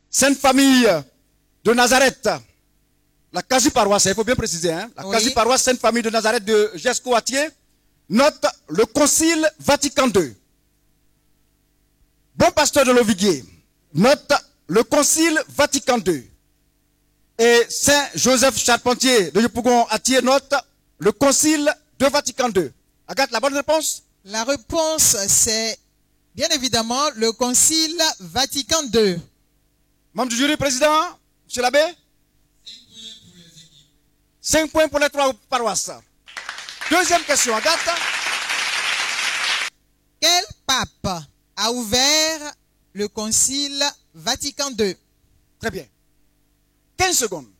Sainte Famille de Nazareth, la quasi-paroisse, il faut bien préciser, hein, la quasi-paroisse Sainte Famille de Nazareth de Gescoatier, note le Concile Vatican II. Bon pasteur de Loviguier, note le Concile Vatican II. Et Saint Joseph Charpentier de Yopougon-Atier note le Concile de Vatican II. Agathe, la bonne réponse? La réponse, c'est bien évidemment le Concile Vatican II. Membre du jury, président, M. l'abbé? 5 points pour les 3 paroisses. Deuxième question, Agathe. Quel pape a ouvert le Concile Vatican II? Très bien. 15 secondes.